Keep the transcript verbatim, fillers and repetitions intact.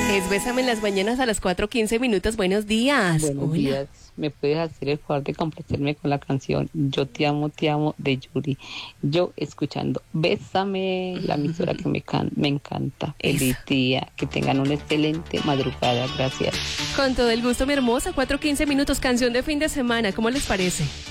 Es Bésame en las mañanas a las cuatro quince minutos. Buenos días. Buenos Hola. días. ¿Me puedes hacer el favor de complacerme con la canción Yo te amo, te amo de Yuri? Yo escuchando Bésame, la emisora que me, can me encanta. Feliz día, que tengan una excelente madrugada. Gracias. Con todo el gusto, mi hermosa. cuatro quince minutos, canción de fin de semana. ¿Cómo les parece?